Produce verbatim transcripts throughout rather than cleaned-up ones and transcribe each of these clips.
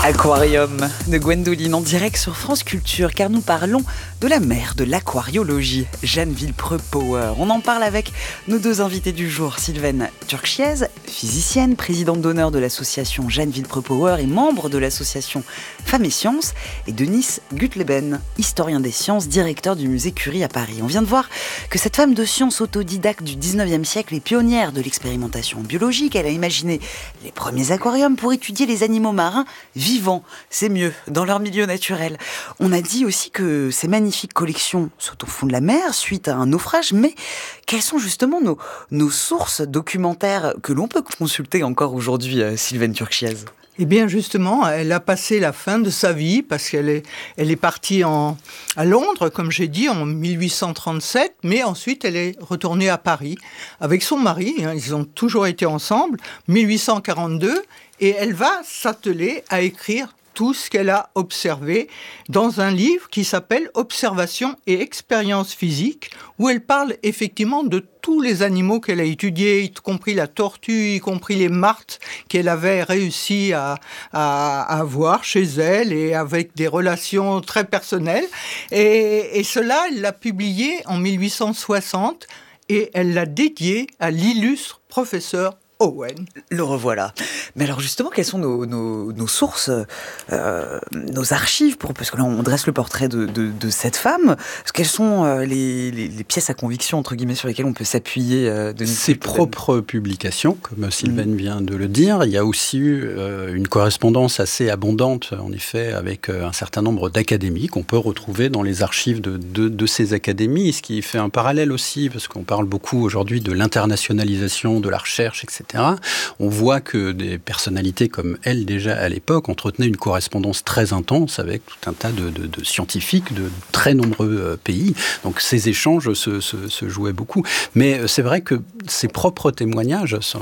Aquarium de Gwendoline en direct sur France Culture, car nous parlons de la mère de l'aquariologie, Jeanne Villepreux-Power. On en parle avec nos deux invités du jour, Sylvaine Turchiez, physicienne, présidente d'honneur de l'association Jeanne Villepreux-Power et membre de l'association Femmes et Sciences, et Denis Gutleben, historien des sciences, directeur du musée Curie à Paris. On vient de voir que cette femme de science autodidacte du dix-neuvième siècle est pionnière de l'expérimentation biologique. Elle a imaginé les premiers aquariums pour étudier les animaux marins vivants, c'est mieux, dans leur milieu naturel. On a dit aussi que ces magnifiques collections sont au fond de la mer suite à un naufrage, mais quelles sont justement nos, nos sources documentaires que l'on peut consulter encore aujourd'hui, euh, Sylvaine Turchiez ? Eh bien justement, elle a passé la fin de sa vie parce qu'elle est, elle est partie en, à Londres, comme j'ai dit, en mille huit cent trente-sept, mais ensuite elle est retournée à Paris avec son mari, hein, ils ont toujours été ensemble, mille huit cent quarante-deux, et elle va s'atteler à écrire tout ce qu'elle a observé dans un livre qui s'appelle « Observation et expérience physique » où elle parle effectivement de tous les animaux qu'elle a étudiés, y compris la tortue, y compris les martres qu'elle avait réussi à, à, à voir chez elle et avec des relations très personnelles. Et, et cela, elle l'a publié en mille huit cent soixante et elle l'a dédié à l'illustre professeur Owen. Le revoilà. Mais alors justement, quelles sont nos, nos, nos sources, euh, nos archives pour, parce que là on dresse le portrait de, de, de cette femme. Quelles sont euh, les, les, les pièces à conviction entre guillemets sur lesquelles on peut s'appuyer euh, de Ses propres publications, comme Sylvaine mmh. vient de le dire. Il y a aussi eu euh, une correspondance assez abondante, en effet, avec euh, un certain nombre d'académies qu'on peut retrouver dans les archives de, de, de ces académies, ce qui fait un parallèle aussi, parce qu'on parle beaucoup aujourd'hui de l'internationalisation de la recherche, et cetera. On voit que des personnalités comme elle, déjà à l'époque, entretenaient une correspondance très intense avec tout un tas de, de, de scientifiques de très nombreux pays. Donc ces échanges se, se, se jouaient beaucoup. Mais c'est vrai que ses propres témoignages sont,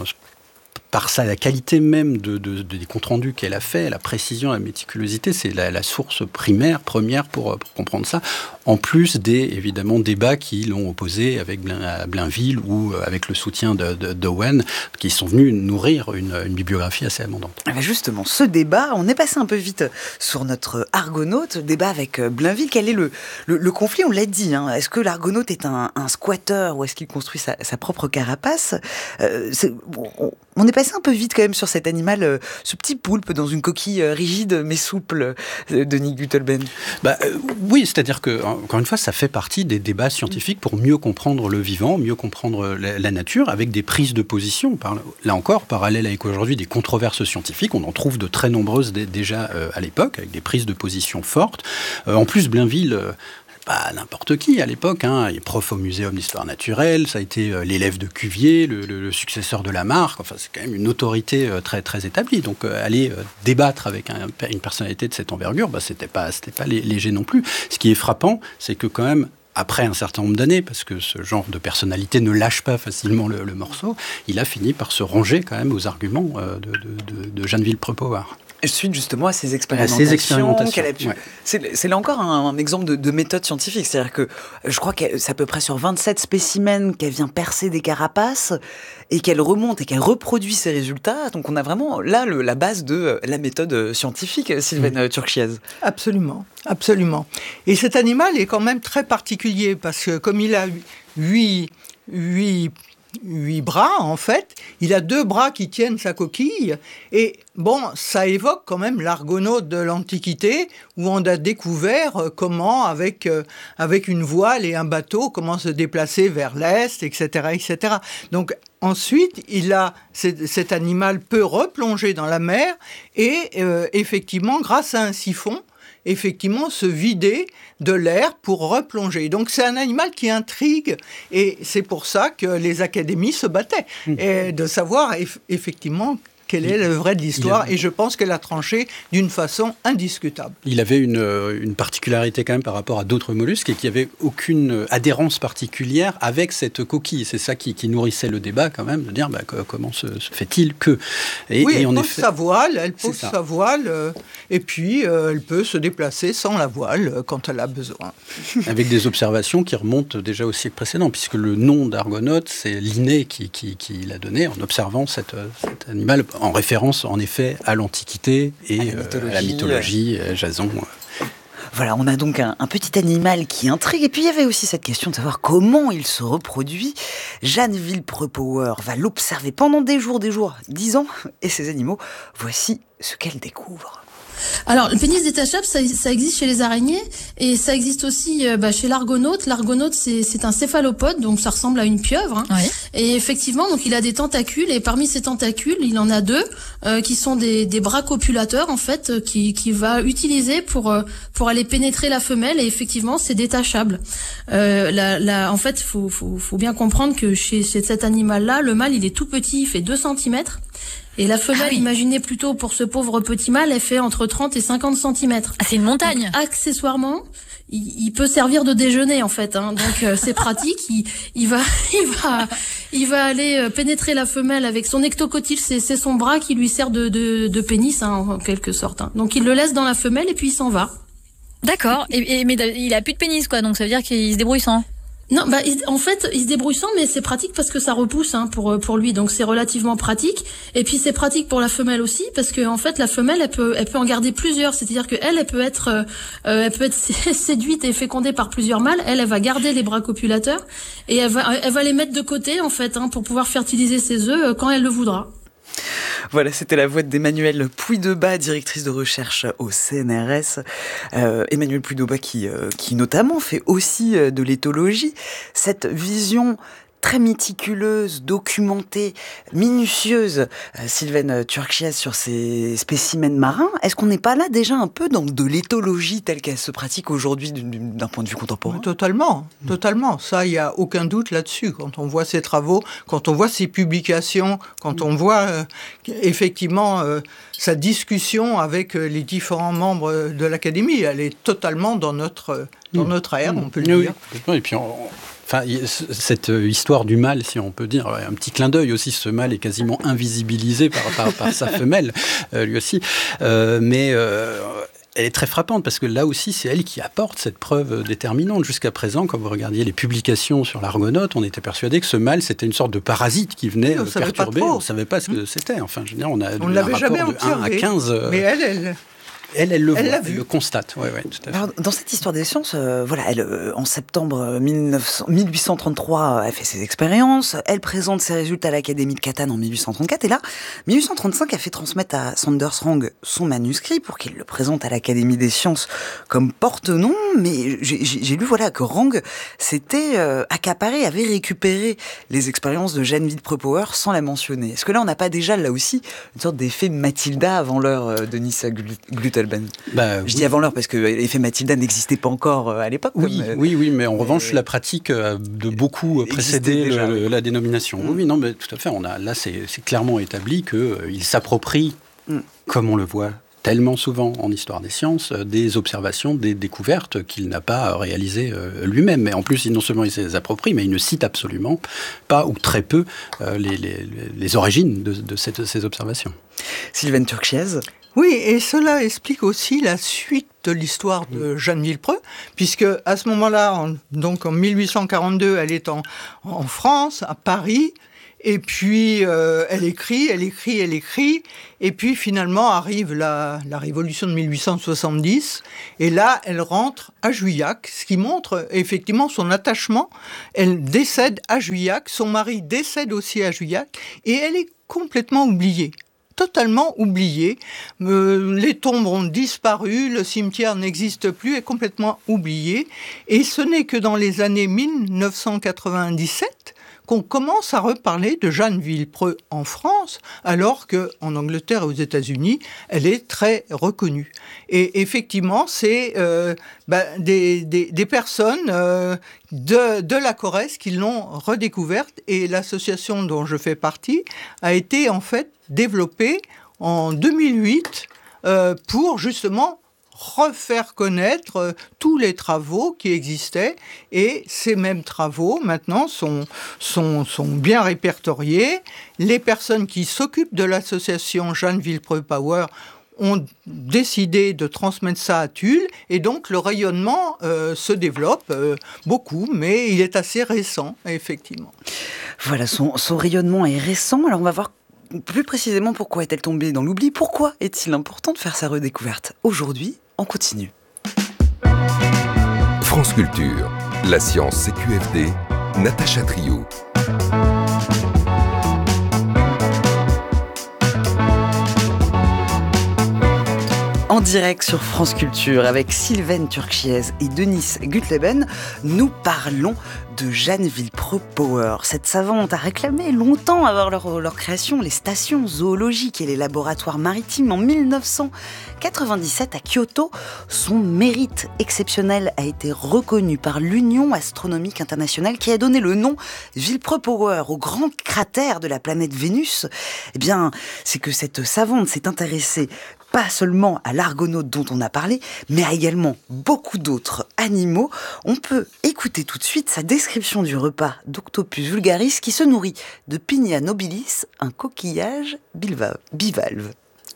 par sa, la qualité même de, de, de, des comptes rendus qu'elle a fait, la précision, la méticulosité, c'est la, la source primaire, première pour, pour comprendre ça. En plus des, évidemment, débats qui l'ont opposé avec Blain, Blainville ou avec le soutien de, de, d'Owen, qui sont venus nourrir une, une bibliographie assez abondante. Justement, ce débat, on est passé un peu vite sur notre argonaute, débat avec Blainville. Quel est le, le, le conflit ? On l'a dit, hein. Est-ce que l'argonaute est un, un squatter ou est-ce qu'il construit sa, sa propre carapace ? euh, c'est, on, on est passé un peu vite quand même sur cet animal, euh, ce petit poulpe dans une coquille euh, rigide mais souple, euh, Denis Gutleben. Bah, euh, oui, c'est-à-dire que, encore une fois, ça fait partie des débats scientifiques pour mieux comprendre le vivant, mieux comprendre la, la nature, avec des prises de position. Par, là encore, parallèle avec aujourd'hui des controverses scientifiques, on en trouve de très nombreuses d- déjà euh, à l'époque, avec des prises de position fortes. Euh, en plus, Blainville... Euh, pas n'importe qui à l'époque, hein. Il est prof au Muséum d'Histoire Naturelle, ça a été euh, l'élève de Cuvier, le, le, le successeur de Lamarck, enfin c'est quand même une autorité euh, très, très établie. Donc euh, aller euh, débattre avec un, une personnalité de cette envergure, bah, c'était pas, c'était pas léger non plus. Ce qui est frappant, c'est que quand même, après un certain nombre d'années, parce que ce genre de personnalité ne lâche pas facilement le, le morceau, il a fini par se ranger quand même aux arguments euh, de, de, de, de Jeanne Villepreux-Power. Suite justement à ces expérimentations, à ces expérimentations qu'elle a pu... ouais. c'est, c'est là encore un, un exemple de, de méthode scientifique, c'est-à-dire que je crois que c'est à peu près sur vingt-sept spécimens qu'elle vient percer des carapaces et qu'elle remonte et qu'elle reproduit ses résultats. Donc on a vraiment là le, la base de la méthode scientifique, Sylvaine mmh. Turchiez. Absolument, absolument. Et cet animal est quand même très particulier parce que comme il a huit... huit huit bras, en fait. Il a deux bras qui tiennent sa coquille. Et bon, ça évoque quand même l'argonaute de l'Antiquité, où on a découvert comment, avec, euh, avec une voile et un bateau, comment se déplacer vers l'Est, et cetera, et cetera. Donc, ensuite, il a, cet animal peut replonger dans la mer et, euh, effectivement, grâce à un siphon, effectivement se vider de l'air pour replonger. Donc c'est un animal qui intrigue et c'est pour ça que les académies se battaient mmh. et de savoir eff- effectivement quelle est le vrai de l'histoire, a... et je pense qu'elle a tranché d'une façon indiscutable. Il avait une, une particularité quand même par rapport à d'autres mollusques et qu'il n'y avait aucune adhérence particulière avec cette coquille. C'est ça qui, qui nourrissait le débat quand même, de dire bah, que, comment se, se fait-il que... Et, oui, et elle pose effet... sa voile, elle pose sa voile, euh, et puis euh, elle peut se déplacer sans la voile euh, quand elle a besoin. Avec des observations qui remontent déjà au siècle précédent, puisque le nom d'argonaute, c'est Linné qui, qui, qui l'a donné en observant cette, cet animal en référence en effet à l'Antiquité et à la mythologie, euh, à la mythologie euh, Jason. Voilà, on a donc un, un petit animal qui intrigue. Et puis, il y avait aussi cette question de savoir comment il se reproduit. Jeanne Villepreux-Power va l'observer pendant des jours, des jours, dix ans. Et ces animaux, voici ce qu'elle découvre. Alors, le pénis détachable, ça, ça existe chez les araignées et ça existe aussi euh, bah, chez l'argonaute. L'argonaute, c'est, c'est un céphalopode, donc ça ressemble à une pieuvre. Hein. Oui. Et effectivement, donc il a des tentacules et parmi ces tentacules, il en a deux euh, qui sont des, des bras copulateurs en fait, euh, qui, qui va utiliser pour euh, pour aller pénétrer la femelle. Et effectivement, c'est détachable. Euh, la, la, en fait, faut, faut, faut bien comprendre que chez, chez cet animal-là, le mâle, il est tout petit, il fait deux centimètres. Et la femelle, ah oui. imaginez plutôt pour ce pauvre petit mâle, elle fait entre trente et cinquante centimètres. Ah, c'est une montagne. Donc, accessoirement, il, il peut servir de déjeuner en fait. Hein. Donc euh, c'est pratique. Il, il va, il va, il va aller pénétrer la femelle avec son ectocotyle. C'est, c'est son bras qui lui sert de, de, de pénis hein, en quelque sorte. Hein. Donc il le laisse dans la femelle et puis il s'en va. D'accord. Et, et mais il a plus de pénis quoi. Donc ça veut dire qu'il se débrouille sans. Non, bah il, en fait, il se débrouille sans, mais c'est pratique parce que ça repousse hein, pour pour lui, donc c'est relativement pratique. Et puis c'est pratique pour la femelle aussi parce que en fait la femelle, elle peut elle peut en garder plusieurs, c'est-à-dire que elle, elle peut être euh, elle peut être séduite et fécondée par plusieurs mâles. Elle, elle va garder les bras copulateurs et elle va elle va les mettre de côté en fait hein, pour pouvoir fertiliser ses œufs quand elle le voudra. Voilà, c'était la voix d'Emmanuelle Puydebas, directrice de recherche au C N R S. Euh, Emmanuelle Puydebas qui, euh, qui notamment fait aussi euh, de l'éthologie. Cette vision très méticuleuse, documentée, minutieuse, euh, Sylvaine Turchiez sur ces spécimens marins. Est-ce qu'on n'est pas là déjà un peu dans de l'éthologie telle qu'elle se pratique aujourd'hui d'un point de vue contemporain ? Totalement, totalement. Ça, il n'y a aucun doute là-dessus. Quand on voit ces travaux, quand on voit ces publications, quand on voit euh, effectivement euh, sa discussion avec euh, les différents membres de l'Académie, elle est totalement dans notre, dans notre ère, on peut le oui, dire. Oui, et puis on... Enfin, cette histoire du mâle, si on peut dire, un petit clin d'œil aussi, ce mâle est quasiment invisibilisé par, par, par sa femelle, euh, lui aussi. Euh, mais euh, elle est très frappante parce que là aussi, c'est elle qui apporte cette preuve déterminante. Jusqu'à présent, quand vous regardiez les publications sur l'argonaute, on était persuadé que ce mâle, c'était une sorte de parasite qui venait oui, perturber. On ne savait pas ce que mmh. c'était. Enfin, je veux dire, on a on ne l'avait jamais observé. de un à quinze. Euh, mais elle, elle... Elle, elle le elle voit, elle le constate. Ouais, ouais, tout à fait. Alors, dans cette histoire des sciences, euh, voilà, elle, euh, en septembre mille huit cent trente-trois, elle fait ses expériences. Elle présente ses résultats à l'Académie de Catane en mille huit cent trente-quatre. Et là, mille huit cent trente-cinq, elle fait transmettre à Sanders Wrang son manuscrit pour qu'il le présente à l'Académie des sciences comme porte-nom. Mais j'ai, j'ai lu voilà, que Wrang s'était euh, accaparé, avait récupéré les expériences de Jeanne Villepreux-Power sans la mentionner. Est-ce que là, on n'a pas déjà, là aussi, une sorte d'effet Mathilda avant l'heure euh, de Nice Glutelben? Bah, je oui. dis avant l'heure parce que l'effet Mathilda n'existait pas encore à l'époque. Oui, comme, oui, oui, mais en revanche, euh, la pratique de beaucoup précédait déjà, le, oui. la dénomination. Mm. Oui, non, mais tout à fait. On a, là, c'est, c'est clairement établi qu'il euh, s'approprie, mm. comme on le voit tellement souvent en histoire des sciences, euh, des observations, des découvertes qu'il n'a pas réalisées euh, lui-même. Mais en plus, non seulement il se les approprie, mais il ne cite absolument pas, ou très peu, euh, les, les, les origines de, de, cette, de ces observations. Sylvaine Turchiez. Oui, et cela explique aussi la suite de l'histoire de Jeanne Villepreux, puisque à ce moment-là, en, donc en mille huit cent quarante-deux, elle est en, en France, à Paris, et puis euh, elle écrit, elle écrit, elle écrit, et puis finalement arrive la, la Révolution de mille huit cent soixante-dix, et là, elle rentre à Juillac, ce qui montre effectivement son attachement. Elle décède à Juillac, son mari décède aussi à Juillac, et elle est complètement oubliée. Totalement oublié. Euh, les tombes ont disparu, le cimetière n'existe plus, est complètement oublié. Et ce n'est que dans les années mille neuf cent quatre-vingt-dix-sept qu'on commence à reparler de Jeanne Villepreux en France, alors qu'en Angleterre et aux États-Unis, elle est très reconnue. Et effectivement, c'est euh, bah, des, des, des personnes euh, de, de la Corrèze qui l'ont redécouverte, et l'association dont je fais partie a été en fait développée en deux mille huit euh, pour justement refaire connaître euh, tous les travaux qui existaient, et ces mêmes travaux maintenant sont, sont, sont bien répertoriés. Les personnes qui s'occupent de l'association Jeanne Villepreux-Power ont décidé de transmettre ça à Tulle, et donc le rayonnement euh, se développe euh, beaucoup, mais il est assez récent, effectivement. Voilà, son, son rayonnement est récent. Alors on va voir plus précisément, pourquoi est-elle tombée dans l'oubli? Pourquoi est-il important de faire sa redécouverte? Aujourd'hui, on continue. France Culture, la science C Q F D, Natacha Trio. En direct sur France Culture avec Sylvaine Turchiez et Denis Gutleben, nous parlons de Jeanne Villepreux-Power. Cette savante a réclamé longtemps avant leur, leur création les stations zoologiques et les laboratoires maritimes en mille neuf cent quatre-vingt-dix-sept à Kyoto. Son mérite exceptionnel a été reconnu par l'Union astronomique internationale qui a donné le nom Villepreux-Power au grand cratère de la planète Vénus. Eh bien, c'est que cette savante s'est intéressée pas seulement à l'argonaute dont on a parlé, mais à également beaucoup d'autres animaux. On peut écouter tout de suite sa description du repas d'Octopus vulgaris qui se nourrit de Pinia nobilis, un coquillage bivalve.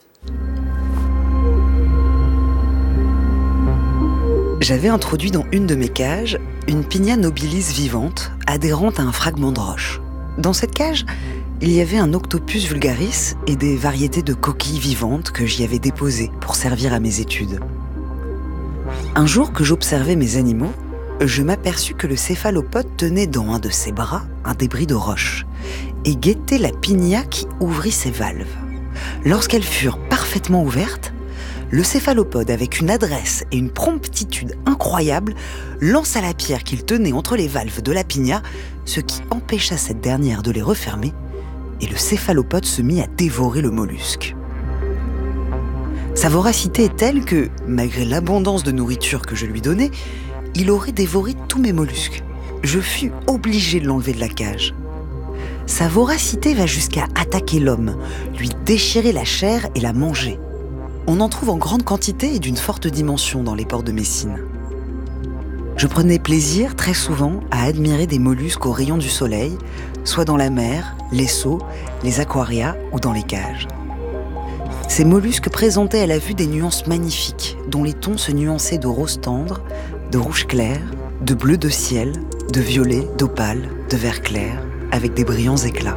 J'avais introduit dans une de mes cages une Pinia nobilis vivante, adhérente à un fragment de roche. Dans cette cage, il y avait un Octopus vulgaris et des variétés de coquilles vivantes que j'y avais déposées pour servir à mes études. Un jour que j'observais mes animaux, je m'aperçus que le céphalopode tenait dans un de ses bras un débris de roche et guettait la Pinia qui ouvrit ses valves. Lorsqu'elles furent parfaitement ouvertes, le céphalopode, avec une adresse et une promptitude incroyables, lança la pierre qu'il tenait entre les valves de la Pinia, ce qui empêcha cette dernière de les refermer, et le céphalopode se mit à dévorer le mollusque. Sa voracité est telle que, malgré l'abondance de nourriture que je lui donnais, il aurait dévoré tous mes mollusques. Je fus obligé de l'enlever de la cage. Sa voracité va jusqu'à attaquer l'homme, lui déchirer la chair et la manger. On en trouve en grande quantité et d'une forte dimension dans les ports de Messine. Je prenais plaisir très souvent à admirer des mollusques aux rayons du soleil, soit dans la mer, les seaux, les aquarias ou dans les cages. Ces mollusques présentaient à la vue des nuances magnifiques, dont les tons se nuançaient de rose tendre, de rouge clair, de bleu de ciel, de violet, d'opale, de vert clair, avec des brillants éclats.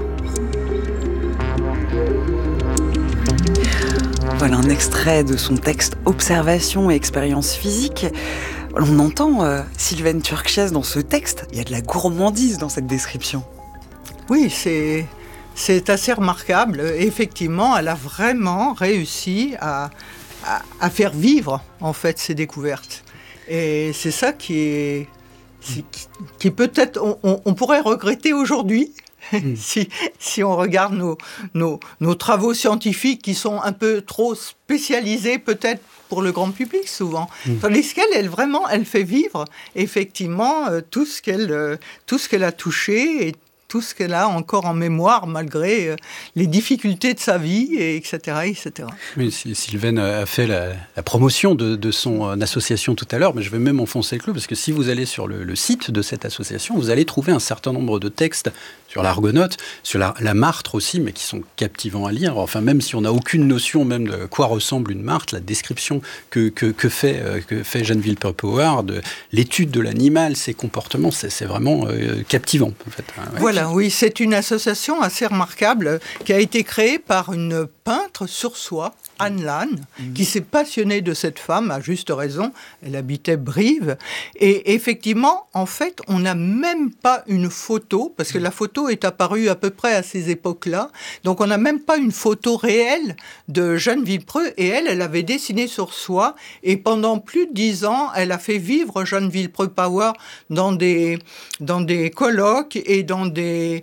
Voilà un extrait de son texte « Observation et expérience physique ». On entend euh, Sylvaine Turchiez dans ce texte, il y a de la gourmandise dans cette description. Oui, c'est, c'est assez remarquable. Effectivement, elle a vraiment réussi à, à, à faire vivre en fait ses découvertes. Et c'est ça qui est, qui, qui peut-être, on, on, on pourrait regretter aujourd'hui. Mmh. si, si on regarde nos, nos, nos travaux scientifiques qui sont un peu trop spécialisés peut-être pour le grand public souvent. Mmh. Tandis qu'elle, elle, vraiment, elle fait vivre effectivement euh, tout, ce qu'elle, euh, tout ce qu'elle a touché et tout ce qu'elle a encore en mémoire malgré euh, les difficultés de sa vie, et etc. et cetera. Oui, Sylvaine a fait la, la promotion de, de son euh, association tout à l'heure, mais je vais même enfoncer le clou, parce que si vous allez sur le, le site de cette association, vous allez trouver un certain nombre de textes sur l'argonaute, sur la, la martre aussi, mais qui sont captivants à lire. Enfin, même si on n'a aucune notion même de quoi ressemble une martre, la description que, que, que fait, euh, que fait Jeanne Villepreux-Power, de l'étude de l'animal, ses comportements, c'est, c'est vraiment euh, captivant. En fait. Ouais. Voilà, oui, c'est une association assez remarquable qui a été créée par une peintre sur soie, Anne Lannes, mmh. qui s'est passionnée de cette femme, à juste raison. Elle habitait Brive. Et effectivement, en fait, on n'a même pas une photo, parce que la photo est apparue à peu près à ces époques-là. Donc, on n'a même pas une photo réelle de Jeanne Villepreux. Et elle, elle avait dessiné sur soie. Et pendant plus de dix ans, elle a fait vivre Jeanne Villepreux-Power dans des, dans des colloques et dans des,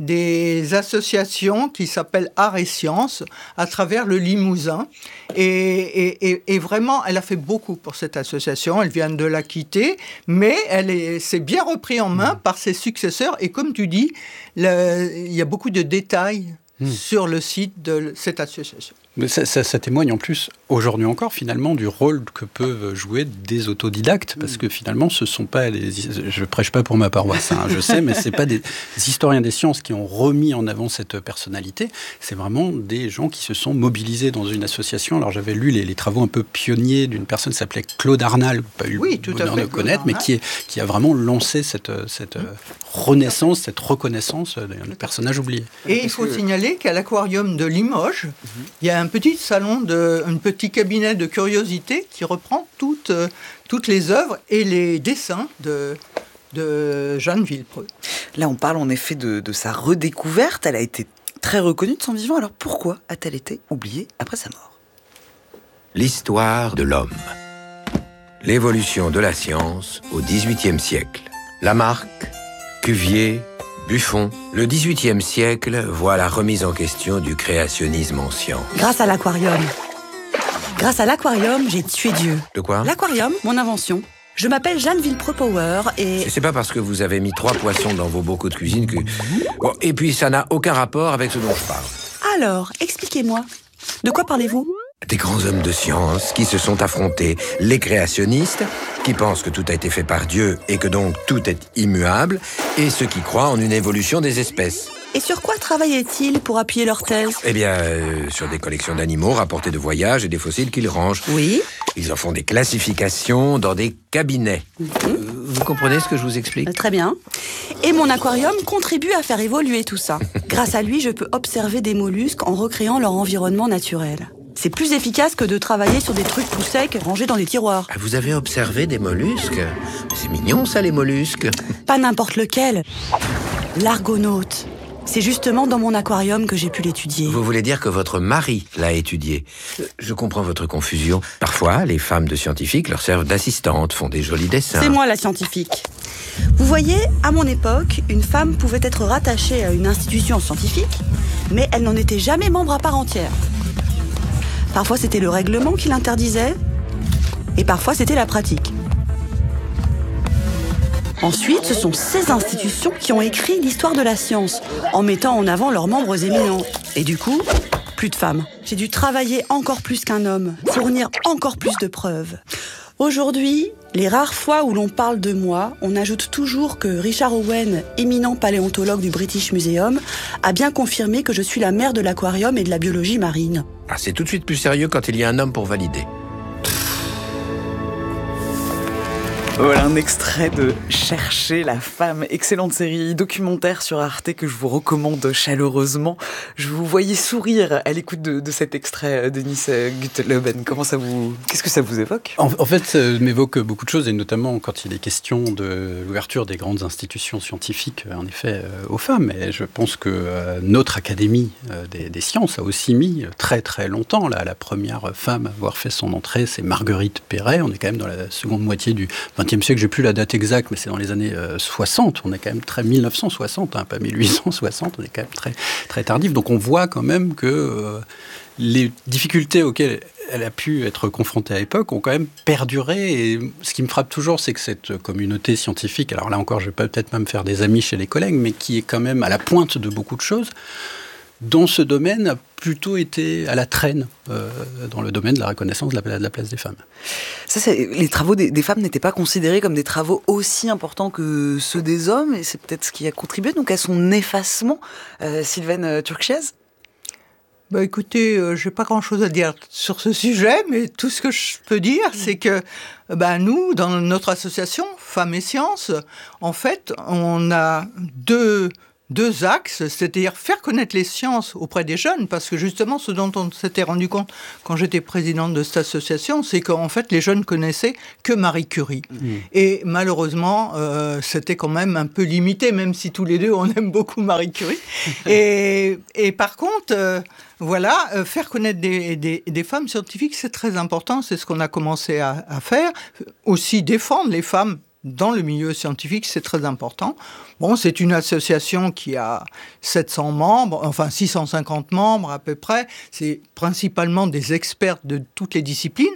des associations qui s'appellent Arts et Sciences, à travers le Limousin. Et, et, et, et vraiment, elle a fait beaucoup pour cette association. Elle vient de la quitter, mais elle est, s'est bien repris en main par ses successeurs. Et comme tu dis, le, il y a beaucoup de détails mmh. sur le site de cette association. Mais ça, ça, ça témoigne en plus, aujourd'hui encore, finalement, du rôle que peuvent jouer des autodidactes, parce que finalement, ce ne sont pas des... Je ne prêche pas pour ma paroisse, hein, je sais, mais ce n'est pas des, des historiens des sciences qui ont remis en avant cette personnalité, c'est vraiment des gens qui se sont mobilisés dans une association. Alors, j'avais lu les, les travaux un peu pionniers d'une personne qui s'appelait Claude Arnal, pas eu oui, le tout bonheur à fait, de connaître, mais qui, est, qui a vraiment lancé cette, cette mmh. renaissance, cette reconnaissance d'un personnage oublié. Et il faut que... signaler qu'à l'aquarium de Limoges, mmh. il y a un petit salon, de, un petit cabinet de curiosité qui reprend toutes, euh, toutes les œuvres et les dessins de, de Jeanne Villepreux. Là, on parle en effet de, de sa redécouverte. Elle a été très reconnue de son vivant. Alors pourquoi a-t-elle été oubliée après sa mort ? L'histoire de l'homme. L'évolution de la science au dix-huitième siècle. Lamarck, Cuvier, Buffon. Le dix-huitième siècle voit la remise en question du créationnisme en science. Grâce à l'aquarium. Grâce à l'aquarium, j'ai tué Dieu. De quoi ? L'aquarium, mon invention. Je m'appelle Jeanne Villepreux Power et... C'est pas parce que vous avez mis trois poissons dans vos bocaux de cuisine que... Bon, et puis ça n'a aucun rapport avec ce dont je parle. Alors, expliquez-moi. De quoi parlez-vous ? Des grands hommes de science qui se sont affrontés. Les créationnistes, qui pensent que tout a été fait par Dieu et que donc tout est immuable, et ceux qui croient en une évolution des espèces. Et sur quoi travaillaient-ils pour appuyer leur thèse ? Eh bien, euh, sur des collections d'animaux rapportés de voyages et des fossiles qu'ils rangent. Oui. Ils en font des classifications dans des cabinets. Mmh. Euh, vous comprenez ce que je vous explique ? euh, Très bien. Et mon aquarium contribue à faire évoluer tout ça. Grâce à lui, je peux observer des mollusques en recréant leur environnement naturel. C'est plus efficace que de travailler sur des trucs tout secs rangés dans les tiroirs. Ah, vous avez observé des mollusques ? C'est mignon ça, les mollusques. Pas n'importe lequel. L'argonaute. C'est justement dans mon aquarium que j'ai pu l'étudier. Vous voulez dire que votre mari l'a étudié ? Je comprends votre confusion. Parfois, les femmes de scientifiques leur servent d'assistantes, font des jolis dessins. C'est moi la scientifique. Vous voyez, à mon époque, une femme pouvait être rattachée à une institution scientifique, mais elle n'en était jamais membre à part entière. Parfois, c'était le règlement qui l'interdisait, et parfois, c'était la pratique. Ensuite, ce sont ces institutions qui ont écrit l'histoire de la science, en mettant en avant leurs membres éminents. Et du coup, plus de femmes. J'ai dû travailler encore plus qu'un homme, fournir encore plus de preuves. Aujourd'hui, les rares fois où l'on parle de moi, on ajoute toujours que Richard Owen, éminent paléontologue du British Museum, a bien confirmé que je suis la mère de l'aquarium et de la biologie marine. Ah, c'est tout de suite plus sérieux quand il y a un homme pour valider. Voilà un extrait de Chercher la femme, excellente série documentaire sur Arte que je vous recommande chaleureusement. Je vous voyais sourire à l'écoute de, de cet extrait, Denis Gutteleben. Comment ça vous, qu'est-ce que ça vous évoque ? En, en fait, ça m'évoque beaucoup de choses, et notamment quand il est question de l'ouverture des grandes institutions scientifiques, en effet, euh, aux femmes. Et je pense que euh, notre Académie euh, des, des sciences a aussi mis très très longtemps. Là, la première femme à avoir fait son entrée, c'est Marguerite Perret. On est quand même dans la seconde moitié du vingtième siècle, j'ai plus la date exacte, mais c'est dans les années euh, soixante. On est quand même très mille neuf cent soixante, hein, pas mille huit cent soixante. On est quand même très très tardif. Donc on voit quand même que euh, les difficultés auxquelles elle a pu être confrontée à l'époque ont quand même perduré. Et ce qui me frappe toujours, c'est que cette communauté scientifique, alors là encore, je vais peut-être même faire des amis chez les collègues, mais qui est quand même à la pointe de beaucoup de choses, dans ce domaine a plutôt été à la traîne euh, dans le domaine de la reconnaissance de la, de la place des femmes. Ça, c'est, les travaux des, des femmes n'étaient pas considérés comme des travaux aussi importants que ceux des hommes, et c'est peut-être ce qui a contribué donc à son effacement. Euh, Sylvaine Turchiez ? Bah écoutez, euh, je n'ai pas grand-chose à dire sur ce sujet, mais tout ce que je peux dire, c'est que bah, nous, dans notre association Femmes et Sciences, en fait, on a deux... deux axes, c'est-à-dire faire connaître les sciences auprès des jeunes, parce que justement, ce dont on s'était rendu compte quand j'étais présidente de cette association, c'est qu'en fait, les jeunes connaissaient que Marie Curie. Mmh. Et malheureusement, euh, c'était quand même un peu limité, même si tous les deux, on aime beaucoup Marie Curie. et, et par contre, euh, voilà, euh, faire connaître des, des, des femmes scientifiques, c'est très important, c'est ce qu'on a commencé à, à faire. Aussi défendre les femmes dans le milieu scientifique, c'est très important. Bon, c'est une association qui a sept cents membres, enfin six cent cinquante membres à peu près. C'est principalement des experts de toutes les disciplines.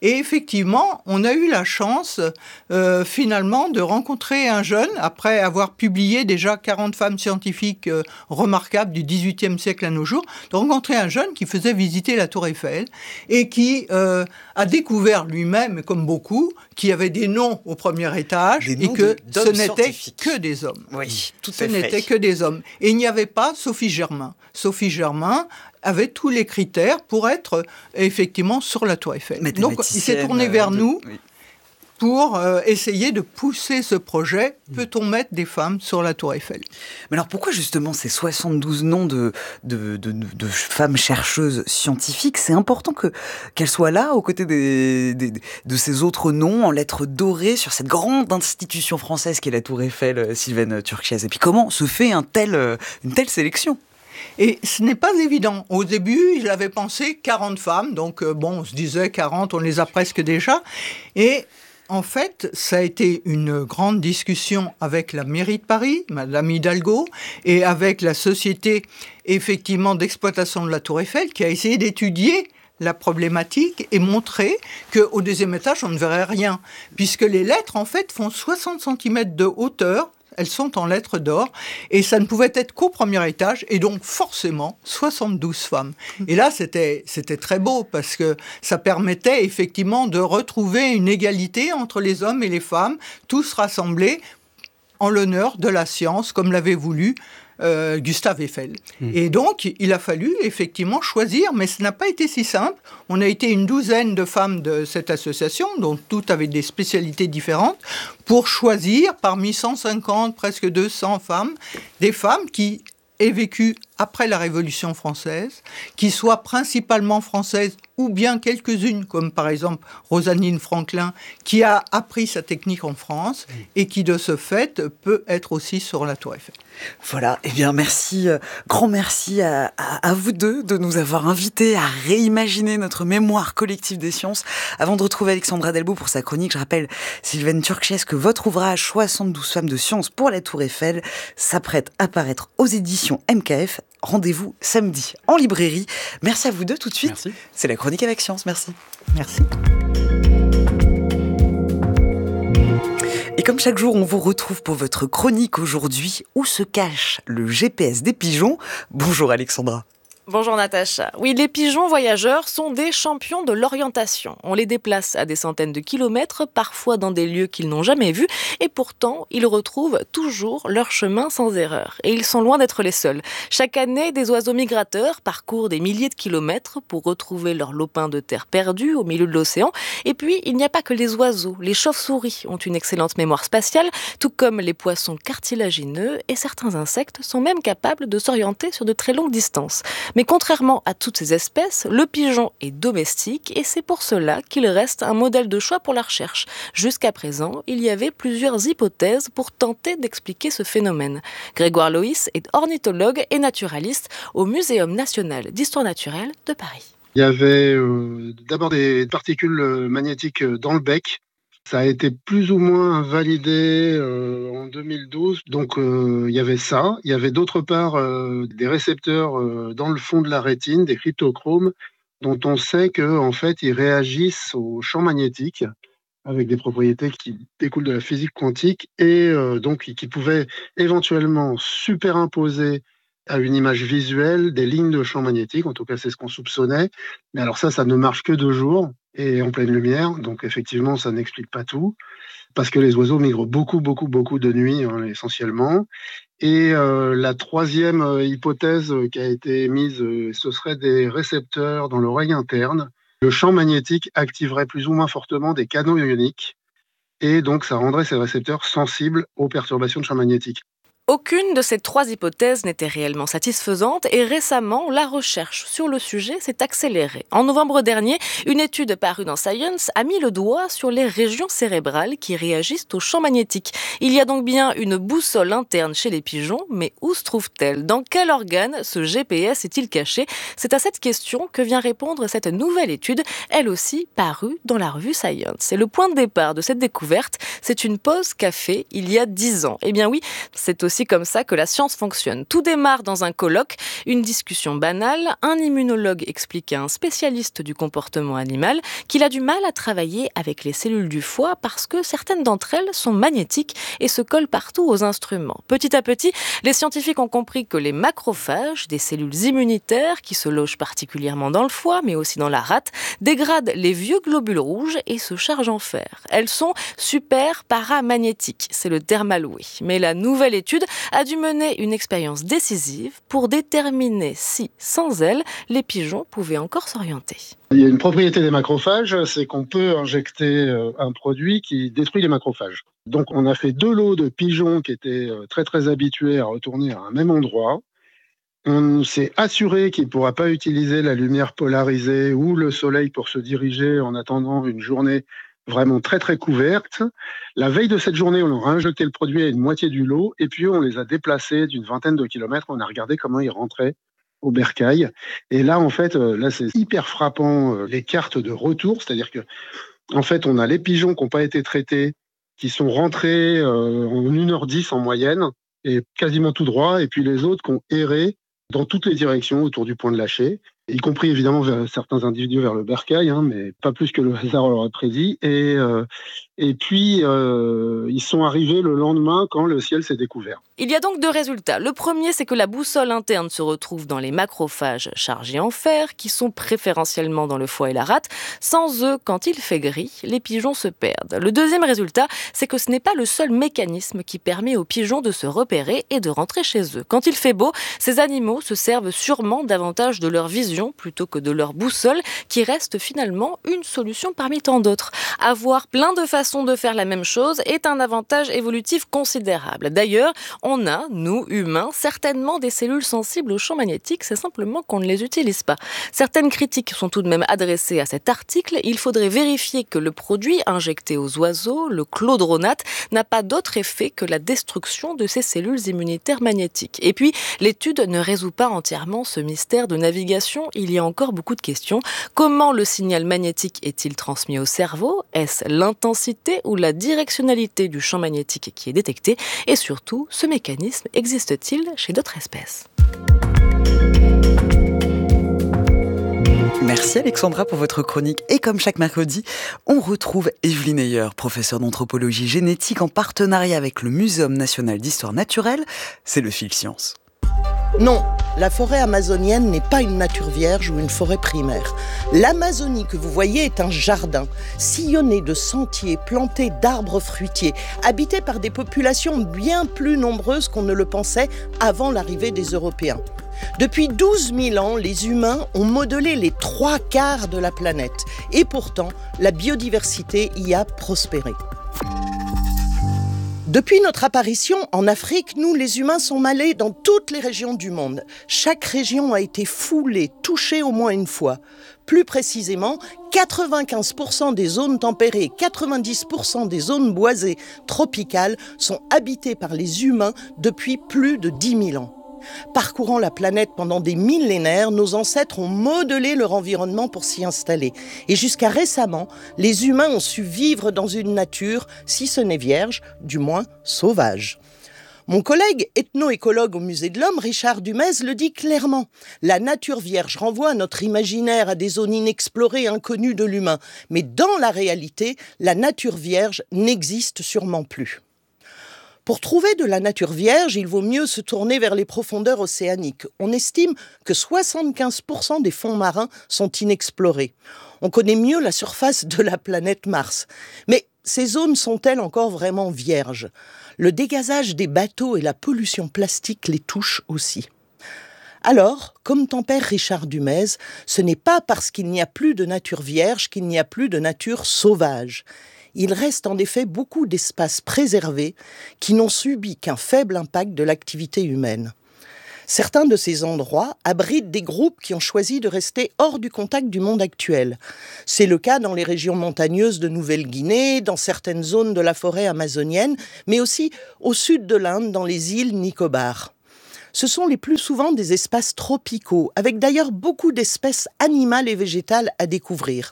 Et effectivement, on a eu la chance, euh, finalement, de rencontrer un jeune, après avoir publié déjà quarante femmes scientifiques euh, remarquables du dix-huitième siècle à nos jours, de rencontrer un jeune qui faisait visiter la Tour Eiffel et qui euh, a découvert lui-même, comme beaucoup, qu'il y avait des noms au premier étage des et que de, ce n'était que des hommes. Oui, tout ce à fait. n'était que des hommes. Et il n'y avait pas Sophie Germain. Sophie Germain avait tous les critères pour être effectivement sur la Tour Eiffel. Donc il s'est tourné vers de... nous oui. pour euh, essayer de pousser ce projet. Peut-on mettre des femmes sur la Tour Eiffel ? Mais alors pourquoi justement ces soixante-douze noms de, de, de, de, de femmes chercheuses scientifiques ? C'est important que, qu'elles soient là aux côtés des, des, de ces autres noms en lettres dorées sur cette grande institution française qu'est la Tour Eiffel, Sylvaine Turchiaz. Et puis comment se fait un tel, une telle sélection ? Et ce n'est pas évident. Au début, j'avais pensé quarante femmes, donc euh, bon, on se disait quarante, on les a presque déjà. Et en fait, ça a été une grande discussion avec la mairie de Paris, Madame Hidalgo, et avec la société effectivement d'exploitation de la Tour Eiffel, qui a essayé d'étudier la problématique et montrer qu'au deuxième étage, on ne verrait rien, puisque les lettres, en fait, font soixante centimètres de hauteur. Elles sont en lettres d'or et ça ne pouvait être qu'au premier étage et donc forcément soixante-douze femmes. Et là, c'était, c'était très beau parce que ça permettait effectivement de retrouver une égalité entre les hommes et les femmes, tous rassemblés en l'honneur de la science comme l'avait voulu Euh, Gustave Eiffel. Mmh. Et donc, il a fallu effectivement choisir, mais ce n'a pas été si simple. On a été une douzaine de femmes de cette association, dont toutes avaient des spécialités différentes, pour choisir parmi cent cinquante, presque deux cents femmes, des femmes qui aient vécu après la Révolution française, qui soient principalement françaises ou bien quelques-unes, comme par exemple Rosalind Franklin, qui a appris sa technique en France et qui, de ce fait, peut être aussi sur la Tour Eiffel. Voilà, eh bien merci, euh, grand merci à, à, à vous deux de nous avoir invités à réimaginer notre mémoire collective des sciences. Avant de retrouver Alexandra Delbout pour sa chronique, je rappelle, Sylvaine Turchiaz, que votre ouvrage soixante-douze femmes de science pour la Tour Eiffel s'apprête à paraître aux éditions M K F. Rendez-vous samedi en librairie. Merci à vous deux tout de suite. Merci. C'est la chronique avec science. Merci. Merci. Et comme chaque jour, on vous retrouve pour votre chronique aujourd'hui. Où se cache le G P S des pigeons ? Bonjour Alexandra. Bonjour Natacha. Oui, les pigeons voyageurs sont des champions de l'orientation. On les déplace à des centaines de kilomètres, parfois dans des lieux qu'ils n'ont jamais vus, et pourtant, ils retrouvent toujours leur chemin sans erreur. Et ils sont loin d'être les seuls. Chaque année, des oiseaux migrateurs parcourent des milliers de kilomètres pour retrouver leur lopin de terre perdu au milieu de l'océan. Et puis, il n'y a pas que les oiseaux. Les chauves-souris ont une excellente mémoire spatiale, tout comme les poissons cartilagineux, et certains insectes sont même capables de s'orienter sur de très longues distances. Mais contrairement à toutes ces espèces, le pigeon est domestique et c'est pour cela qu'il reste un modèle de choix pour la recherche. Jusqu'à présent, il y avait plusieurs hypothèses pour tenter d'expliquer ce phénomène. Grégoire Loïs est ornithologue et naturaliste au Muséum national d'histoire naturelle de Paris. Il y avait euh, d'abord des particules magnétiques dans le bec. Ça a été plus ou moins validé euh, en deux mille douze. Donc, euh, il y avait ça. Il y avait d'autre part euh, des récepteurs euh, dans le fond de la rétine, des cryptochromes, dont on sait qu'en fait, ils réagissent au champ magnétique avec des propriétés qui découlent de la physique quantique et euh, donc qui pouvaient éventuellement superimposer à une image visuelle des lignes de champ magnétique. En tout cas, c'est ce qu'on soupçonnait. Mais alors ça, ça ne marche que deux jours et en pleine lumière. Donc effectivement, ça n'explique pas tout. Parce que les oiseaux migrent beaucoup, beaucoup, beaucoup de nuit, hein, essentiellement. Et euh, la troisième euh, hypothèse qui a été émise, euh, ce serait des récepteurs dans l'oreille interne. Le champ magnétique activerait plus ou moins fortement des canaux ioniques. Et donc, ça rendrait ces récepteurs sensibles aux perturbations de champ magnétique. Aucune de ces trois hypothèses n'était réellement satisfaisante et récemment, la recherche sur le sujet s'est accélérée. En novembre dernier, une étude parue dans Science a mis le doigt sur les régions cérébrales qui réagissent au champ magnétique. Il y a donc bien une boussole interne chez les pigeons, mais où se trouve-t-elle ? Dans quel organe ce G P S est-il caché ? C'est à cette question que vient répondre cette nouvelle étude, elle aussi parue dans la revue Science. Et le point de départ de cette découverte, c'est une pause qu'a fait il y a dix ans. Eh bien oui, c'est aussi aussi comme ça que la science fonctionne. Tout démarre dans un colloque, une discussion banale. Un immunologue explique à un spécialiste du comportement animal qu'il a du mal à travailler avec les cellules du foie parce que certaines d'entre elles sont magnétiques et se collent partout aux instruments. Petit à petit, les scientifiques ont compris que les macrophages, des cellules immunitaires qui se logent particulièrement dans le foie, mais aussi dans la rate, dégradent les vieux globules rouges et se chargent en fer. Elles sont super paramagnétiques, c'est le terme alloué. Mais la nouvelle étude a dû mener une expérience décisive pour déterminer si, sans elles, les pigeons pouvaient encore s'orienter. Il y a une propriété des macrophages, c'est qu'on peut injecter un produit qui détruit les macrophages. Donc on a fait deux lots de pigeons qui étaient très très habitués à retourner à un même endroit. On s'est assuré qu'il ne pourra pas utiliser la lumière polarisée ou le soleil pour se diriger en attendant une journée vraiment très très couverte. La veille de cette journée, on leur a injecté le produit à une moitié du lot et puis on les a déplacés d'une vingtaine de kilomètres. On a regardé comment ils rentraient au bercail. Et là, en fait, là c'est hyper frappant, les cartes de retour, c'est-à-dire que en fait, on a les pigeons qui n'ont pas été traités, qui sont rentrés euh, en une heure dix en moyenne, et quasiment tout droit, et puis les autres qui ont erré dans toutes les directions autour du point de lâcher, y compris évidemment vers certains individus vers le bercail, hein, mais pas plus que le hasard leur a prédit. Et, euh, et puis, euh, ils sont arrivés le lendemain quand le ciel s'est découvert. Il y a donc deux résultats. Le premier, c'est que la boussole interne se retrouve dans les macrophages chargés en fer, qui sont préférentiellement dans le foie et la rate. Sans eux, quand il fait gris, les pigeons se perdent. Le deuxième résultat, c'est que ce n'est pas le seul mécanisme qui permet aux pigeons de se repérer et de rentrer chez eux. Quand il fait beau, ces animaux se servent sûrement davantage de leur vision plutôt que de leur boussole, qui reste finalement une solution parmi tant d'autres. Avoir plein de façons de faire la même chose est un avantage évolutif considérable. D'ailleurs, on a, nous, humains, certainement des cellules sensibles au champ magnétique, c'est simplement qu'on ne les utilise pas. Certaines critiques sont tout de même adressées à cet article. Il faudrait vérifier que le produit injecté aux oiseaux, le chlordronate, n'a pas d'autre effet que la destruction de ces cellules immunitaires magnétiques. Et puis, l'étude ne résout pas entièrement ce mystère de navigation. Il y a encore beaucoup de questions. Comment le signal magnétique est-il transmis au cerveau ? Est-ce l'intensité ou la directionnalité du champ magnétique qui est détectée ? Et surtout, ce mécanisme existe-t-il chez d'autres espèces ? Merci Alexandra pour votre chronique. Et comme chaque mercredi, on retrouve Evelyne Heyer, professeure d'anthropologie génétique en partenariat avec le Muséum national d'histoire naturelle. C'est le Fil Science. Non, la forêt amazonienne n'est pas une nature vierge ou une forêt primaire. L'Amazonie que vous voyez est un jardin, sillonné de sentiers, planté d'arbres fruitiers, habité par des populations bien plus nombreuses qu'on ne le pensait avant l'arrivée des Européens. Depuis douze mille ans, les humains ont modelé les trois quarts de la planète. Et pourtant, la biodiversité y a prospéré. Depuis notre apparition en Afrique, nous, les humains, sommes allés dans toutes les régions du monde. Chaque région a été foulée, touchée au moins une fois. Plus précisément, quatre-vingt-quinze pour cent des zones tempérées, quatre-vingt-dix pour cent des zones boisées tropicales sont habitées par les humains depuis plus de dix mille ans. Parcourant la planète pendant des millénaires, nos ancêtres ont modelé leur environnement pour s'y installer. Et jusqu'à récemment, les humains ont su vivre dans une nature, si ce n'est vierge, du moins sauvage. Mon collègue ethno-écologue au Musée de l'Homme, Richard Dumez, le dit clairement. La nature vierge renvoie à notre imaginaire, à des zones inexplorées, inconnues de l'humain. Mais dans la réalité, la nature vierge n'existe sûrement plus. Pour trouver de la nature vierge, il vaut mieux se tourner vers les profondeurs océaniques. On estime que soixante-quinze pour cent des fonds marins sont inexplorés. On connaît mieux la surface de la planète Mars. Mais ces zones sont-elles encore vraiment vierges ? Le dégazage des bateaux et la pollution plastique les touchent aussi. Alors, comme tempère Richard Dumez, ce n'est pas parce qu'il n'y a plus de nature vierge qu'il n'y a plus de nature sauvage. Il reste en effet beaucoup d'espaces préservés qui n'ont subi qu'un faible impact de l'activité humaine. Certains de ces endroits abritent des groupes qui ont choisi de rester hors du contact du monde actuel. C'est le cas dans les régions montagneuses de Nouvelle-Guinée, dans certaines zones de la forêt amazonienne, mais aussi au sud de l'Inde, dans les îles Nicobar. Ce sont les plus souvent des espaces tropicaux, avec d'ailleurs beaucoup d'espèces animales et végétales à découvrir.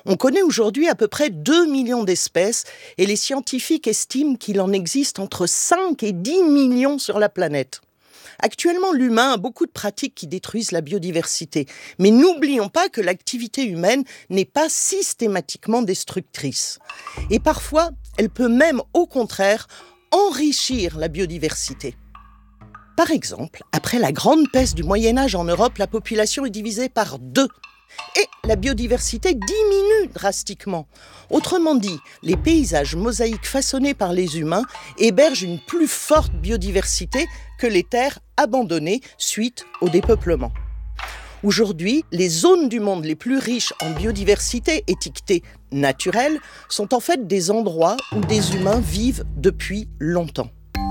On connaît aujourd'hui à peu près deux millions d'espèces et les scientifiques estiment qu'il en existe entre cinq et dix millions sur la planète. Actuellement, l'humain a beaucoup de pratiques qui détruisent la biodiversité. Mais n'oublions pas que l'activité humaine n'est pas systématiquement destructrice. Et parfois, elle peut même, au contraire, enrichir la biodiversité. Par exemple, après la grande peste du Moyen-Âge en Europe, la population est divisée par deux. Et la biodiversité diminue drastiquement. Autrement dit, les paysages mosaïques façonnés par les humains hébergent une plus forte biodiversité que les terres abandonnées suite au dépeuplement. Aujourd'hui, les zones du monde les plus riches en biodiversité étiquetées naturelles sont en fait des endroits où des humains vivent depuis longtemps.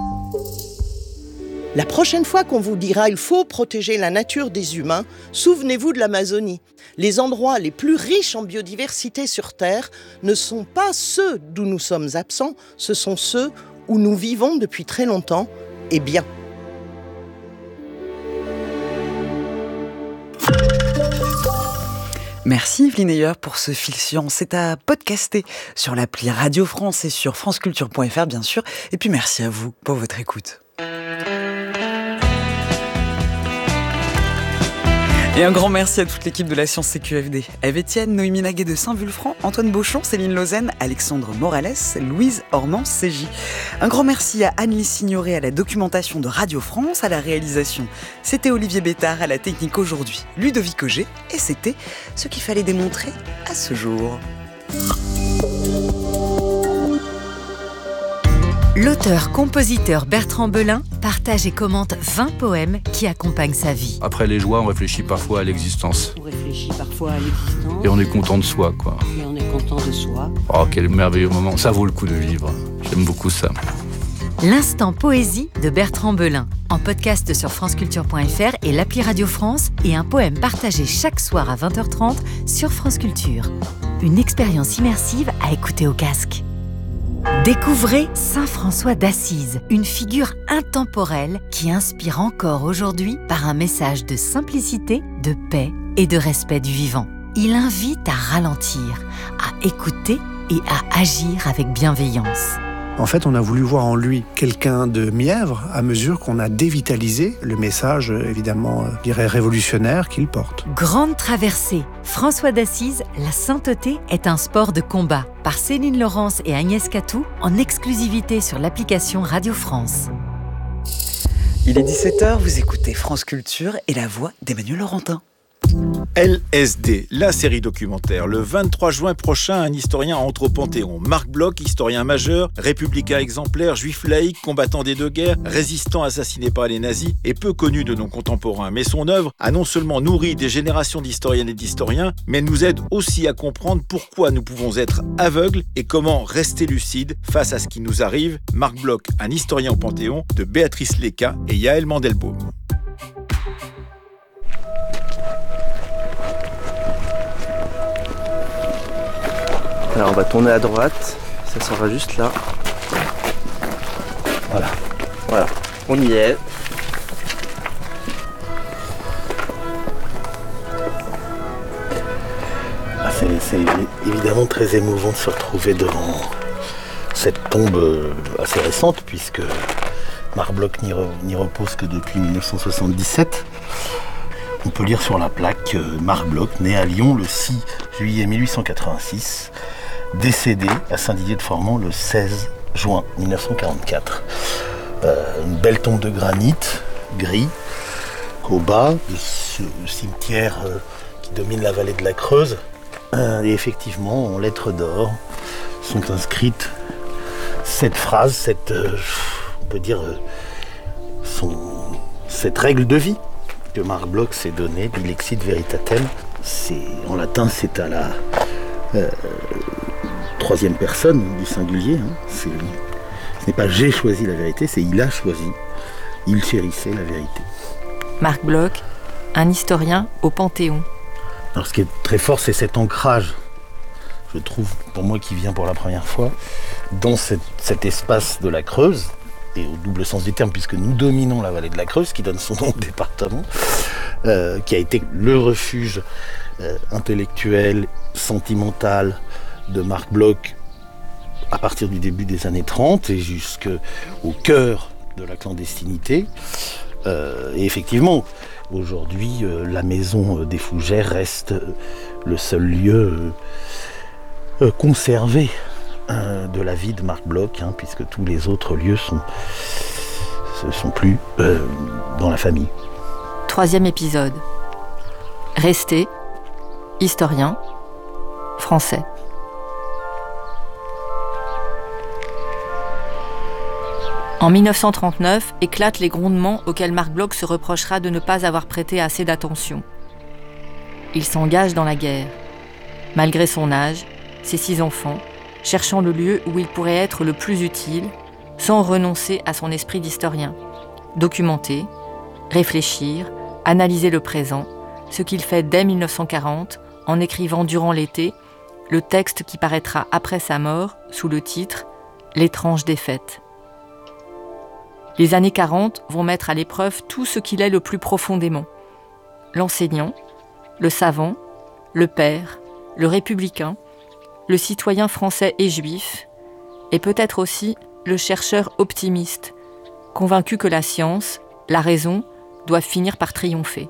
La prochaine fois qu'on vous dira qu'il faut protéger la nature des humains, souvenez-vous de l'Amazonie. Les endroits les plus riches en biodiversité sur Terre ne sont pas ceux d'où nous sommes absents, ce sont ceux où nous vivons depuis très longtemps et bien. Merci Evelyne Ayer pour ce fil science. C'est à podcaster sur l'appli Radio France et sur franceculture point f r bien sûr. Et puis merci à vous pour votre écoute. Et un grand merci à toute l'équipe de la Science C Q F D. Ève Etienne, Noémie Naguet de Saint-Vulfranc, Antoine Beauchamp, Céline Lausanne, Alexandre Morales, Louise Ornans-C J. Un grand merci à Anne-Lise Signoret à la documentation de Radio France, à la réalisation. C'était Olivier Bétard à la technique aujourd'hui, Ludovic Auger, et c'était ce qu'il fallait démontrer à ce jour. L'auteur-compositeur Bertrand Belin partage et commente vingt poèmes qui accompagnent sa vie. Après les joies, on réfléchit parfois à l'existence. On réfléchit parfois à l'existence. Et on est content de soi, quoi. Et on est content de soi. Oh, quel merveilleux moment. Ça vaut le coup de vivre. J'aime beaucoup ça. L'instant poésie de Bertrand Belin, en podcast sur franceculture point f r et l'appli Radio France, et un poème partagé chaque soir à vingt heures trente sur France Culture. Une expérience immersive à écouter au casque. Découvrez Saint François d'Assise, une figure intemporelle qui inspire encore aujourd'hui par un message de simplicité, de paix et de respect du vivant. Il invite à ralentir, à écouter et à agir avec bienveillance. En fait, on a voulu voir en lui quelqu'un de mièvre à mesure qu'on a dévitalisé le message, évidemment, je dirais révolutionnaire qu'il porte. Grande traversée. François d'Assise, la sainteté est un sport de combat. Par Céline Laurence et Agnès Catou, en exclusivité sur l'application Radio France. Il est dix-sept heures, vous écoutez France Culture et la voix d'Emmanuel Laurentin. L S D, la série documentaire. Le vingt-trois juin prochain, un historien entre au Panthéon. Marc Bloch, historien majeur, républicain exemplaire, juif laïque, combattant des deux guerres, résistant assassiné par les nazis et peu connu de nos contemporains. Mais son œuvre a non seulement nourri des générations d'historiennes et d'historiens, mais nous aide aussi à comprendre pourquoi nous pouvons être aveugles et comment rester lucides face à ce qui nous arrive. Marc Bloch, un historien au Panthéon, de Béatrice Léca et Yaël Mandelbaum. Alors on va tourner à droite, ça sera juste là. Voilà, voilà, on y est. Ah, c'est, c'est évidemment très émouvant de se retrouver devant cette tombe assez récente puisque Marc Bloch n'y, re, n'y repose que depuis dix-neuf cent soixante-dix-sept. On peut lire sur la plaque euh, Marc Bloch, né à Lyon le six juillet mille huit cent quatre-vingt-six, décédé à Saint-Didier-de-Formans le seize juin mille neuf cent quarante-quatre. Euh, une belle tombe de granit gris au bas de ce cimetière euh, qui domine la vallée de la Creuse. Euh, et effectivement, en lettres d'or sont inscrites cette phrase, cette, euh, on peut dire, euh, son, cette règle de vie que Marc Bloch s'est donnée, Dilexit Veritatem. C'est, en latin, c'est à la euh, troisième personne du singulier. Hein. C'est, ce n'est pas j'ai choisi la vérité, c'est il a choisi, il chérissait la vérité. Marc Bloch, un historien au Panthéon. Alors ce qui est très fort, c'est cet ancrage, je trouve, pour moi qui viens pour la première fois, dans cette, cet espace de la Creuse, et au double sens du terme, puisque nous dominons la vallée de la Creuse, qui donne son nom au département, euh, qui a été le refuge euh, intellectuel, sentimental de Marc Bloch à partir du début des années trente et jusqu'au cœur de la clandestinité. Euh, et effectivement, aujourd'hui, euh, la maison des Fougères reste le seul lieu euh, conservé euh, de la vie de Marc Bloch, hein, puisque tous les autres lieux sont, ne sont plus euh, dans la famille. Troisième épisode. Resté, historien, français. En mille neuf cent trente-neuf, éclatent les grondements auxquels Marc Bloch se reprochera de ne pas avoir prêté assez d'attention. Il s'engage dans la guerre. Malgré son âge, ses six enfants, cherchant le lieu où il pourrait être le plus utile, sans renoncer à son esprit d'historien. Documenter, réfléchir, analyser le présent, ce qu'il fait dès mille neuf cent quarante, en écrivant durant l'été le texte qui paraîtra après sa mort sous le titre « L'étrange défaite ». Les années quarante vont mettre à l'épreuve tout ce qu'il est le plus profondément. L'enseignant, le savant, le père, le républicain, le citoyen français et juif, et peut-être aussi le chercheur optimiste, convaincu que la science, la raison, doivent finir par triompher.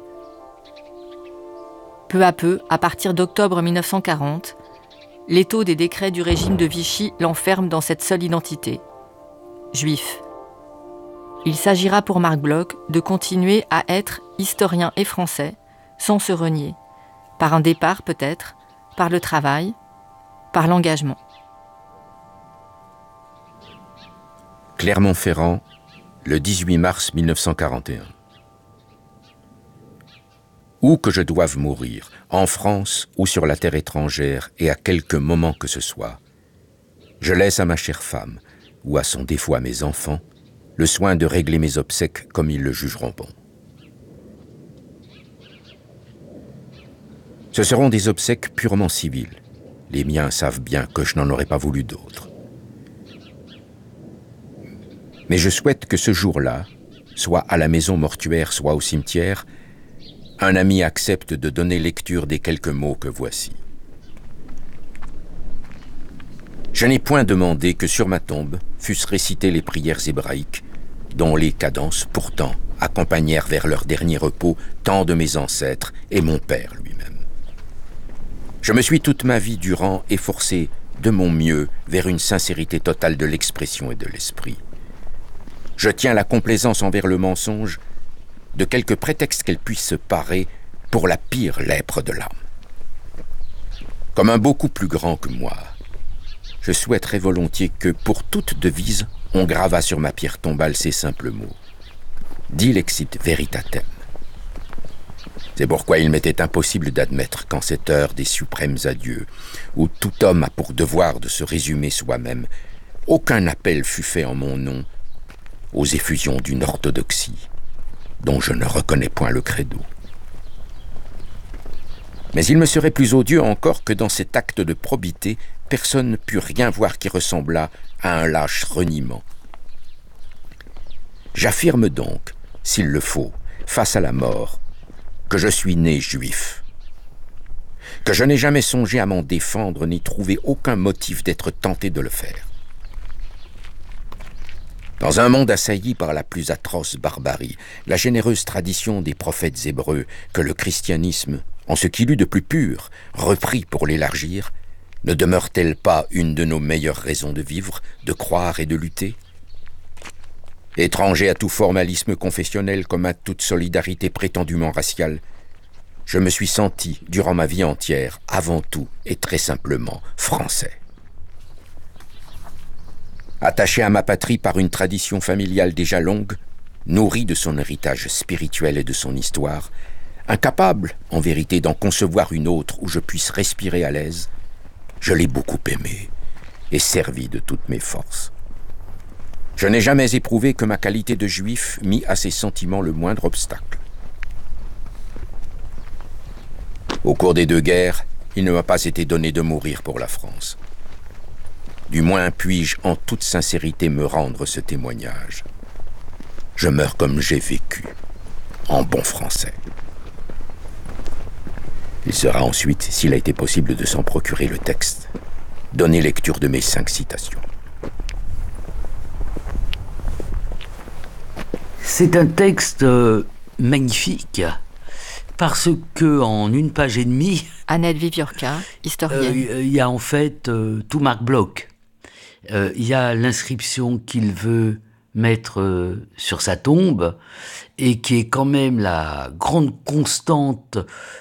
Peu à peu, à partir d'octobre mille neuf cent quarante, l'étau des décrets du régime de Vichy l'enferme dans cette seule identité, juif. Il s'agira pour Marc Bloch de continuer à être historien et français, sans se renier, par un départ peut-être, par le travail, par l'engagement. Clermont-Ferrand, le dix-huit mars mille neuf cent quarante et un. Où que je doive mourir, en France ou sur la terre étrangère et à quelque moment que ce soit, je laisse à ma chère femme, ou à son défaut à mes enfants, le soin de régler mes obsèques comme ils le jugeront bon. Ce seront des obsèques purement civiles. Les miens savent bien que je n'en aurais pas voulu d'autres. Mais je souhaite que ce jour-là, soit à la maison mortuaire, soit au cimetière, un ami accepte de donner lecture des quelques mots que voici. Je n'ai point demandé que sur ma tombe fussent récitées les prières hébraïques, dont les cadences, pourtant, accompagnèrent vers leur dernier repos tant de mes ancêtres et mon père lui-même. Je me suis toute ma vie durant efforcé de mon mieux vers une sincérité totale de l'expression et de l'esprit. Je tiens la complaisance envers le mensonge de quelque prétexte qu'elle puisse se parer pour la pire lèpre de l'âme. Comme un beaucoup plus grand que moi, je souhaiterais volontiers que, pour toute devise, on gravât sur ma pierre tombale ces simples mots. Dilexit veritatem. C'est pourquoi il m'était impossible d'admettre qu'en cette heure des suprêmes adieux, où tout homme a pour devoir de se résumer soi-même, aucun appel fût fait en mon nom aux effusions d'une orthodoxie, dont je ne reconnais point le credo. Mais il me serait plus odieux encore que dans cet acte de probité, personne ne put rien voir qui ressemblât à un lâche reniement. J'affirme donc, s'il le faut, face à la mort, que je suis né juif, que je n'ai jamais songé à m'en défendre ni trouvé aucun motif d'être tenté de le faire. Dans un monde assailli par la plus atroce barbarie, la généreuse tradition des prophètes hébreux que le christianisme, en ce qu'il eut de plus pur, reprit pour l'élargir, ne demeure-t-elle pas une de nos meilleures raisons de vivre, de croire et de lutter ? Étranger à tout formalisme confessionnel comme à toute solidarité prétendument raciale, je me suis senti, durant ma vie entière, avant tout et très simplement, français. Attaché à ma patrie par une tradition familiale déjà longue, nourri de son héritage spirituel et de son histoire, incapable, en vérité, d'en concevoir une autre où je puisse respirer à l'aise, je l'ai beaucoup aimé et servi de toutes mes forces. Je n'ai jamais éprouvé que ma qualité de juif mit à ces sentiments le moindre obstacle. Au cours des deux guerres, il ne m'a pas été donné de mourir pour la France. Du moins puis-je en toute sincérité me rendre ce témoignage. Je meurs comme j'ai vécu, en bon français. Il sera ensuite, s'il a été possible de s'en procurer le texte, donné lecture de mes cinq citations. C'est un texte euh, magnifique, parce que en une page et demie... Annette Viviorca, historienne. Il euh, y a en fait euh, tout Marc Bloch. Il euh, y a l'inscription qu'il veut mettre euh, sur sa tombe, et qui est quand même la grande constante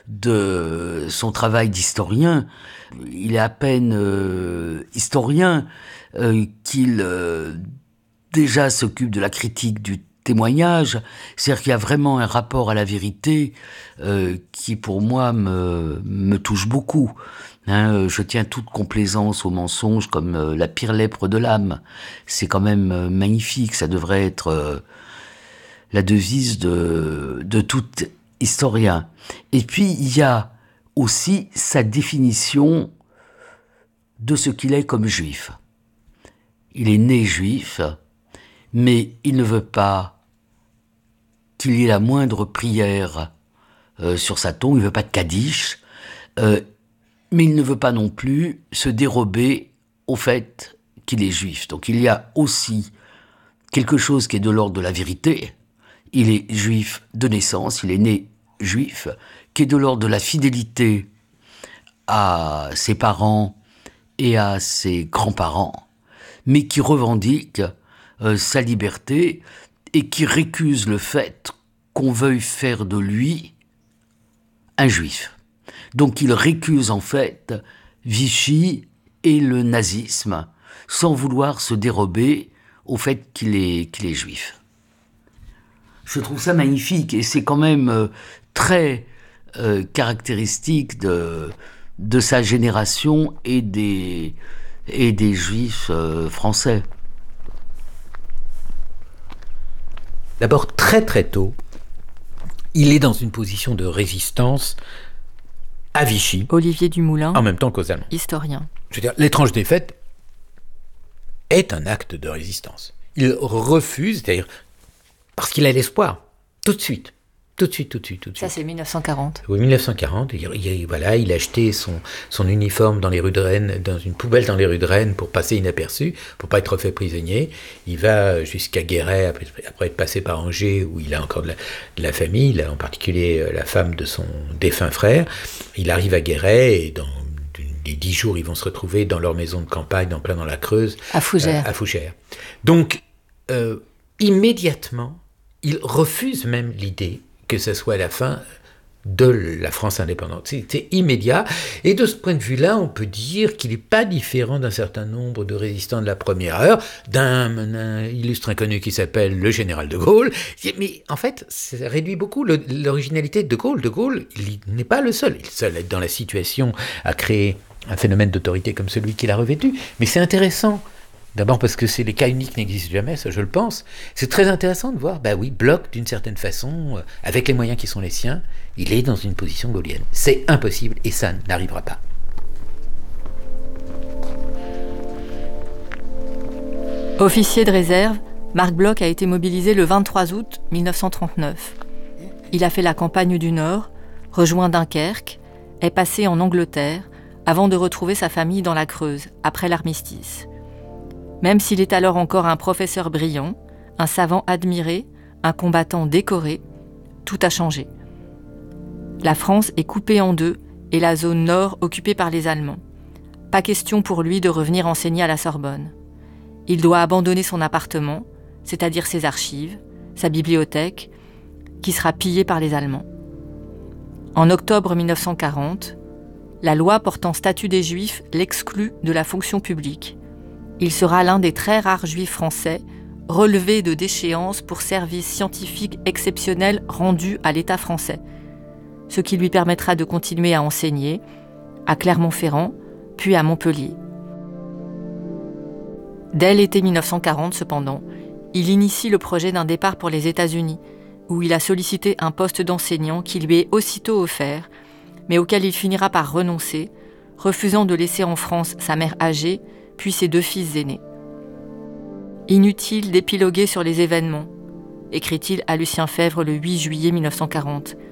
de son travail d'historien. Il est à peine euh, historien euh, qu'il euh, déjà s'occupe de la critique du témoignage, c'est-à-dire qu'il y a vraiment un rapport à la vérité euh, qui pour moi me, me touche beaucoup. Hein, je tiens toute complaisance au mensonge comme euh, la pire lèpre de l'âme. C'est quand même euh, magnifique, ça devrait être euh, la devise de, de tout historien. Et puis il y a aussi sa définition de ce qu'il est comme juif. Il est né juif, mais il ne veut pas qu'il y ait la moindre prière euh, sur sa tombe, il ne veut pas de Kaddish, euh, mais il ne veut pas non plus se dérober au fait qu'il est juif. Donc il y a aussi quelque chose qui est de l'ordre de la vérité. Il est juif de naissance, il est né juif, qui est de l'ordre de la fidélité à ses parents et à ses grands-parents, mais qui revendique euh, sa liberté et qui récuse le fait qu'on veuille faire de lui un juif. Donc il récuse en fait Vichy et le nazisme sans vouloir se dérober au fait qu'il est, qu'il est juif. Je trouve ça magnifique et c'est quand même euh, très euh, caractéristique de, de sa génération et des, et des juifs euh, français. D'abord, très très tôt, il est dans une position de résistance à Vichy. Olivier Dumoulin, en même temps qu'aux Allemands. Historien. Je veux dire, l'étrange défaite est un acte de résistance. Il refuse, c'est-à-dire parce qu'il a l'espoir, tout de suite. Tout de suite, tout de suite, tout de suite. Ça, c'est mille neuf cent quarante. Oui, mille neuf cent quarante. Il, il, voilà, il a acheté son, son uniforme dans les rues de Rennes, dans une poubelle dans les rues de Rennes pour passer inaperçu, pour pas être fait prisonnier. Il va jusqu'à Guéret, après, après être passé par Angers, où il a encore de la, de la famille, là, en particulier la femme de son défunt frère. Il arrive à Guéret et dans les dix jours, ils vont se retrouver dans leur maison de campagne, en plein dans la Creuse. À Fougères. Euh, à Fougères. Donc, euh, immédiatement, il refuse même l'idée que ce soit la fin de la France indépendante. C'était immédiat. Et de ce point de vue-là, on peut dire qu'il n'est pas différent d'un certain nombre de résistants de la première heure, d'un, d'un illustre inconnu qui s'appelle le général de Gaulle. Mais en fait, ça réduit beaucoup le, l'originalité de De Gaulle. De Gaulle, il n'est pas le seul. Il est seul dans la situation à créer un phénomène d'autorité comme celui qu'il a revêtu. Mais c'est intéressant. D'abord parce que c'est les cas uniques n'existent jamais, ça je le pense. C'est très intéressant de voir, bah oui, Bloch, d'une certaine façon, euh, avec les moyens qui sont les siens, il est dans une position gaulienne. C'est impossible et ça n'arrivera pas. Officier de réserve, Marc Bloch a été mobilisé le vingt-trois août mille neuf cent trente-neuf. Il a fait la campagne du Nord, rejoint Dunkerque, est passé en Angleterre, avant de retrouver sa famille dans la Creuse, après l'armistice. Même s'il est alors encore un professeur brillant, un savant admiré, un combattant décoré, tout a changé. La France est coupée en deux et la zone nord occupée par les Allemands. Pas question pour lui de revenir enseigner à la Sorbonne. Il doit abandonner son appartement, c'est-à-dire ses archives, sa bibliothèque, qui sera pillée par les Allemands. En octobre mille neuf cent quarante, la loi portant statut des Juifs l'exclut de la fonction publique. Il sera l'un des très rares juifs français relevés de déchéance pour services scientifiques exceptionnels rendus à l'État français, ce qui lui permettra de continuer à enseigner à Clermont-Ferrand, puis à Montpellier. Dès l'été mille neuf cent quarante, cependant, il initie le projet d'un départ pour les États-Unis, où il a sollicité un poste d'enseignant qui lui est aussitôt offert, mais auquel il finira par renoncer, refusant de laisser en France sa mère âgée, puis ses deux fils aînés. Inutile d'épiloguer sur les événements, écrit-il à Lucien Febvre le huit juillet mille neuf cent quarante.